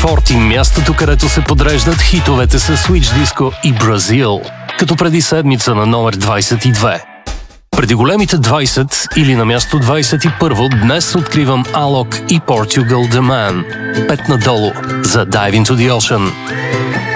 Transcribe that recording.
40, мястото, където се подреждат хитовете с Switch Disco и Бразил, като преди седмица на номер 22. Преди големите 20 или на място 21, днес откривам Alok и Portugal The Man. 5 надолу за Dive Into The Ocean.